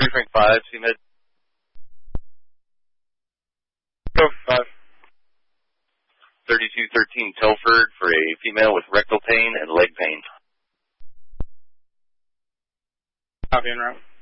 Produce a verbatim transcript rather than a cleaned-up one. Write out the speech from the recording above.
Frank five, C Med. Go five. thirty-two thirteen Telford for a female with rectal pain and leg pain. Copy en route.